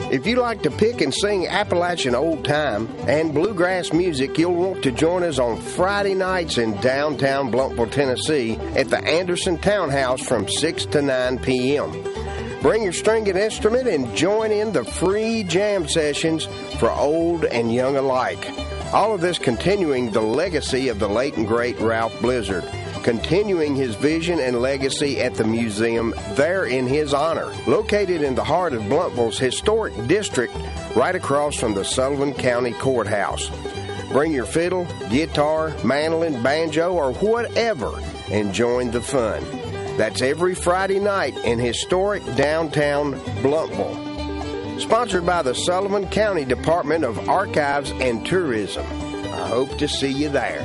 If you like to pick and sing Appalachian old time and bluegrass music, you'll want to join us on Friday nights in downtown Blumpville, Tennessee at the Anderson Townhouse from 6 to 9 p.m. Bring your string and instrument and join in the free jam sessions for old and young alike. All of this continuing the legacy of the late and great Ralph Blizzard, continuing his vision and legacy at the museum there in his honor, located in the heart of Blumpville's historic district, right across from the Sullivan County Courthouse. Bring your fiddle, guitar, mandolin, banjo, or whatever, and join the fun. That's every Friday night in historic downtown Blumpville. Sponsored by the Sullivan County Department of Archives and Tourism. I hope to see you there.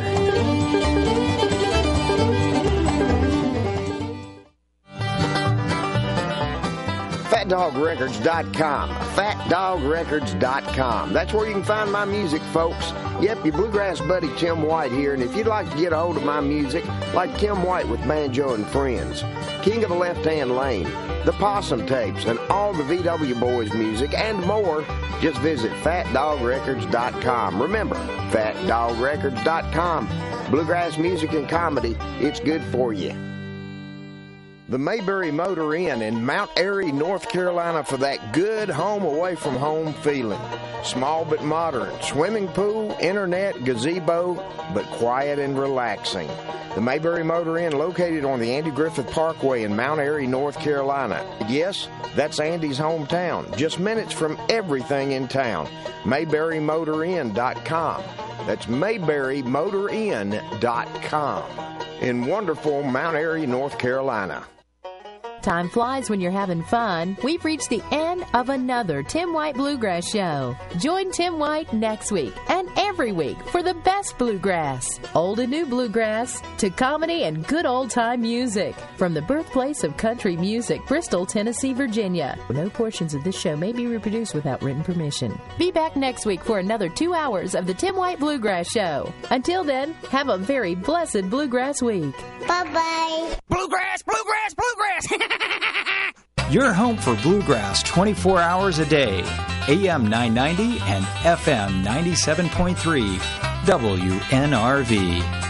FatDogRecords.com. FatDogRecords.com. That's where you can find my music, folks. Yep, your bluegrass buddy Tim White here, and if you'd like to get a hold of my music, like Tim White with Banjo and Friends, King of the Left Hand Lane, the Possum Tapes, and all the VW Boys music, and more, just visit FatDogRecords.com. Remember, FatDogRecords.com. Bluegrass music and comedy, it's good for you. The Mayberry Motor Inn in Mount Airy, North Carolina for that good home away from home feeling. Small but modern, swimming pool, internet, gazebo, but quiet and relaxing. The Mayberry Motor Inn located on the Andy Griffith Parkway in Mount Airy, North Carolina. Yes, that's Andy's hometown, just minutes from everything in town. MayberryMotorInn.com. That's MayberryMotorInn.com in wonderful Mount Airy, North Carolina. Time flies when you're having fun. We've reached the end of another Tim White Bluegrass Show. Join Tim White next week and every week for the best bluegrass, old and new bluegrass, to comedy and good old-time music. From the birthplace of country music, Bristol, Tennessee, Virginia. No portions of this show may be reproduced without written permission. Be back next week for another 2 hours of the Tim White Bluegrass Show. Until then, have a very blessed bluegrass week. Bye-bye. Bluegrass, bluegrass, bluegrass. Your home for bluegrass 24 hours a day. AM 990 and FM 97.3 WNRV.